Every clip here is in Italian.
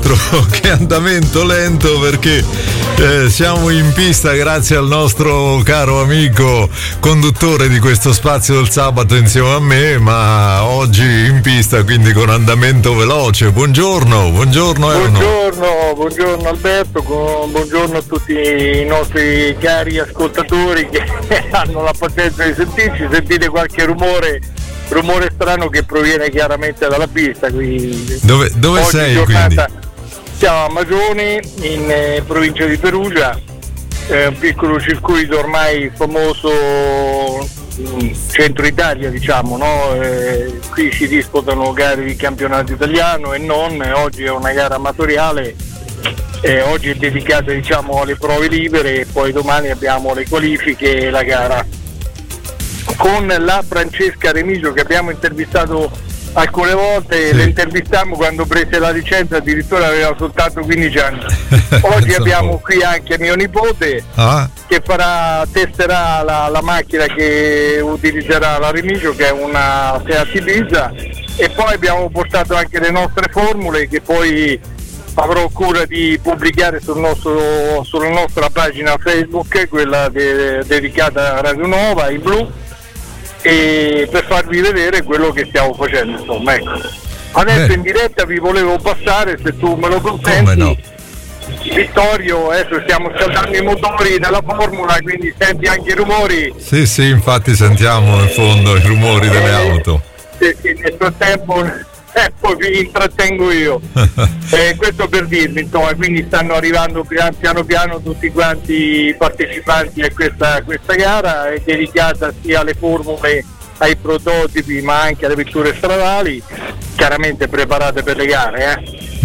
altro che andamento lento, perché siamo in pista grazie al nostro caro amico conduttore di questo spazio del sabato insieme a me, ma oggi in pista, quindi con andamento veloce. Buongiorno Erno. Buongiorno Alberto, buongiorno a tutti i nostri cari ascoltatori che hanno la pazienza di sentirci. Sentite qualche rumore strano che proviene chiaramente dalla pista. Quindi dove sei quindi? Siamo a Magione, in provincia di Perugia, un piccolo circuito ormai famoso in centro Italia, diciamo, no? Qui si disputano gare di campionato italiano e non. Oggi è una gara amatoriale, oggi è dedicata, diciamo, alle prove libere, e poi domani abbiamo le qualifiche e la gara con la Francesca Remigio, che abbiamo intervistato alcune volte. Le intervistammo quando prese la licenza, addirittura aveva soltanto 15 anni. Oggi abbiamo qui anche mio nipote che testerà la macchina che utilizzerà la Remigio, che è una Seat Ibiza, e poi abbiamo portato anche le nostre formule, che poi avrò cura di pubblicare sulla nostra pagina Facebook, quella dedicata a Radio Nova, in blu, e per farvi vedere quello che stiamo facendo, insomma, ecco. Adesso in diretta vi volevo passare, se tu me lo consenti. Come no? Vittorio, adesso stiamo scaldando i motori della formula, quindi senti anche i rumori. Sì, infatti sentiamo in fondo i rumori delle auto. Sì, nel frattempo poi vi intrattengo io. Questo per dirvi, insomma, quindi stanno arrivando piano piano tutti quanti i partecipanti a questa gara. È dedicata sia alle formule, ai prototipi, ma anche alle vetture stradali, chiaramente preparate per le gare.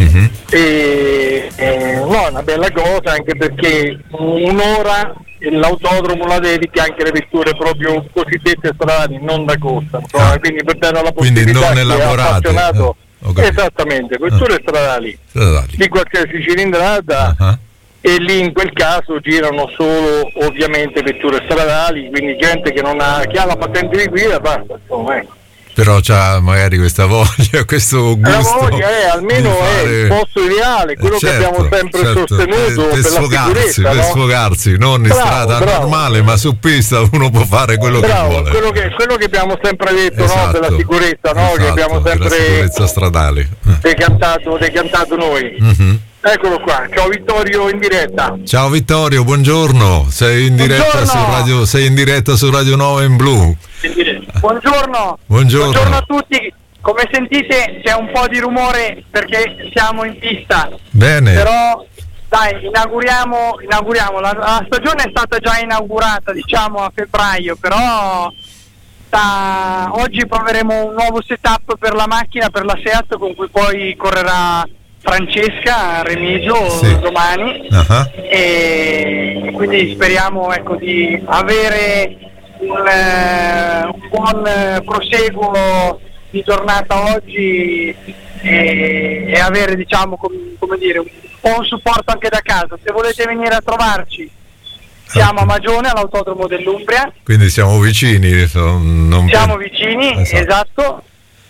No, è una bella cosa, anche perché un'ora l'autodromo la dedica anche alle vetture proprio cosiddette stradali, non da corsa, quindi per dare la possibilità, quindi non elaborate, appassionato, esattamente, vetture stradali di qualsiasi cilindrata. E lì in quel caso girano solo ovviamente vetture stradali, quindi gente che ha la patente di guida, basta, insomma, ecco. Però c'ha magari questa voglia, questo gusto. La voglia almeno è il posto ideale, quello che abbiamo sempre sostenuto per sfogarsi, la sicurezza, per sfogarsi, non in strada normale, ma su pista uno può fare quello che vuole. Quello che abbiamo sempre detto, no, della sicurezza, no, che abbiamo sempre sicurezza stradale decantato noi. Eccolo qua, ciao Vittorio in diretta. Ciao Vittorio, buongiorno. Sei in diretta su Radio Nova in blu. Buongiorno a tutti. Come sentite c'è un po' di rumore perché siamo in pista. Bene. Però dai, inauguriamo. La stagione è stata già inaugurata, diciamo, a febbraio, però oggi proveremo un nuovo setup per la macchina, per la Seat, con cui poi correrà Francesca Remigio domani. E quindi speriamo, ecco, di avere un buon proseguo di giornata oggi e avere, diciamo, come dire, un buon supporto anche da casa. Se volete venire a trovarci, siamo a Magione, all'autodromo dell'Umbria, quindi siamo vicini. Siamo vicini, esatto.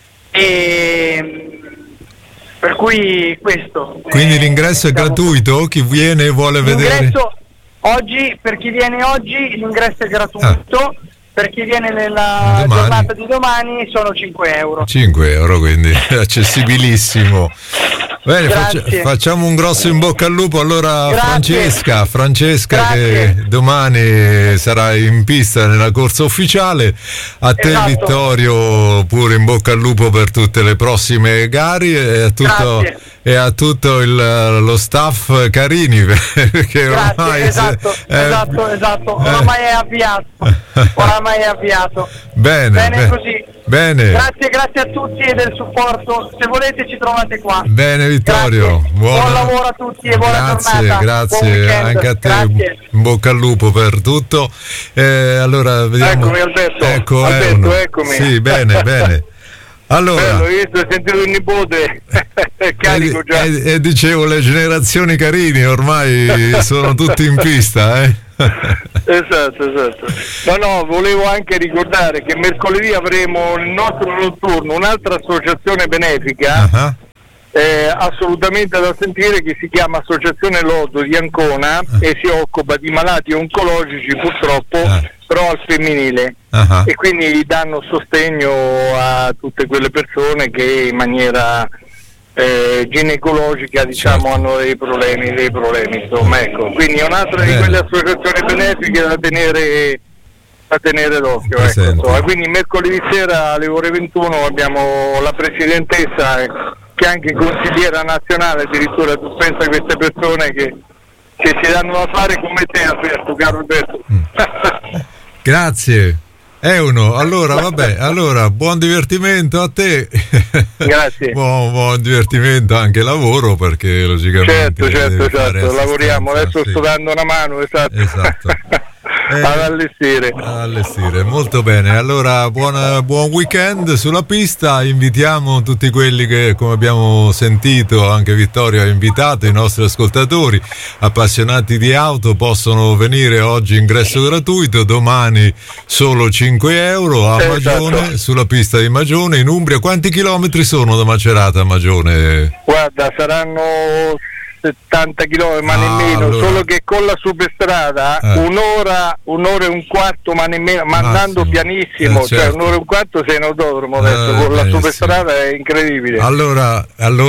E per cui questo. Quindi l'ingresso è gratuito? Chi viene e vuole vedere? Oggi, per chi viene oggi, l'ingresso è gratuito. Per chi viene nella giornata di domani sono 5 euro. 5 euro, quindi accessibilissimo. Bene, facciamo un grosso in bocca al lupo allora a Francesca che domani sarà in pista nella corsa ufficiale. A te Vittorio pure in bocca al lupo per tutte le prossime gare e a tutto lo staff Carini, perché ormai esatto. Oramai è avviato. Bene così. Bene. Grazie a tutti e del supporto. Se volete ci trovate qua. Bene Vittorio, buon lavoro a tutti e buona giornata. Grazie anche a te. In bocca al lupo per tutto. Allora vediamo. Eccomi Alberto. Eccomi. Sì, bene. Allora, ho visto e sentito il nipote carico già. E dicevo, le generazioni Carini ormai sono tutti in pista, Esatto. No, volevo anche ricordare che mercoledì avremo il nostro notturno, un'altra associazione benefica assolutamente da sentire, che si chiama Associazione Lodo di Ancona e si occupa di malati oncologici purtroppo, però al femminile, e quindi danno sostegno a tutte quelle persone che in maniera ginecologica, diciamo, hanno dei problemi, insomma, ecco. Quindi è un'altra di quelle associazioni benefiche da tenere d'occhio, ecco. Quindi mercoledì sera alle ore 21 abbiamo la presidentessa, che è anche consigliera nazionale, addirittura. Tu pensa a queste persone che si danno da fare come te, Alberto, caro Alberto. Grazie. Allora buon divertimento a te. Grazie. buon divertimento anche lavoro, perché logicamente certo, lavoriamo, adesso sto dando una mano, esatto. Ad allestire, molto bene. Allora buon weekend sulla pista. Invitiamo tutti quelli che, come abbiamo sentito, anche Vittorio ha invitato, i nostri ascoltatori appassionati di auto, possono venire oggi, ingresso gratuito, domani solo 5 euro a Magione, sulla pista di Magione in Umbria. Quanti chilometri sono da Macerata a Magione? Guarda, saranno 70 km, ma nemmeno, solo che con la superstrada un'ora e un quarto, ma nemmeno, ma andando pianissimo, cioè un'ora e un quarto sei in autodromo adesso, con la superstrada è incredibile. Allora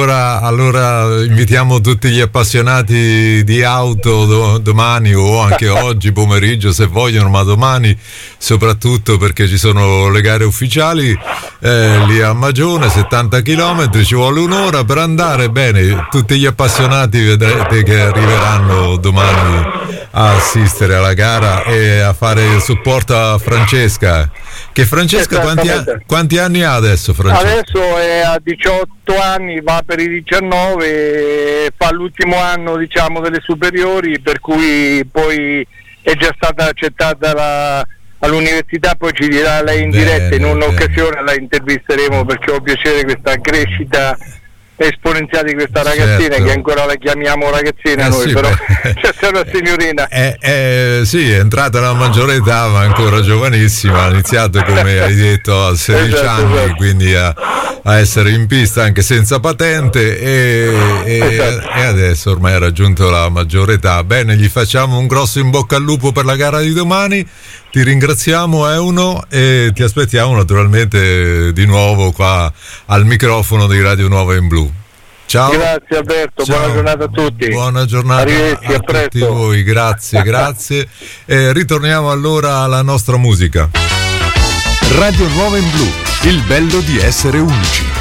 invitiamo tutti gli appassionati di auto domani o anche oggi pomeriggio, se vogliono, ma domani soprattutto, perché ci sono le gare ufficiali lì a Magione, 70 km, ci vuole un'ora per andare. Bene, tutti gli appassionati vedrete che arriveranno domani a assistere alla gara e a fare il supporto a Francesca. Che Francesca quanti anni ha adesso, Francesca? Adesso è a 18 anni, va per i 19, fa l'ultimo anno, diciamo, delle superiori, per cui poi è già stata accettata all'università, poi ci dirà lei in diretta, in un'occasione la intervisteremo, perché ho piacere questa crescita esponenziale di questa ragazzina, che ancora la chiamiamo ragazzina noi, però c'è una signorina. Sì, è entrata nella maggiore età, ma ancora giovanissima, ha iniziato, come hai detto, a 16 anni, quindi a essere in pista anche senza patente e adesso ormai ha raggiunto la maggiore età. Bene, gli facciamo un grosso in bocca al lupo per la gara di domani. Ti ringraziamo, Euno, e ti aspettiamo naturalmente di nuovo qua al microfono di Radio Nuova in Blu. Ciao. Grazie Alberto, ciao. Buona giornata a tutti. Buona giornata a tutti voi, grazie. Ritorniamo allora alla nostra musica. Radio Nuova in Blu, il bello di essere unici.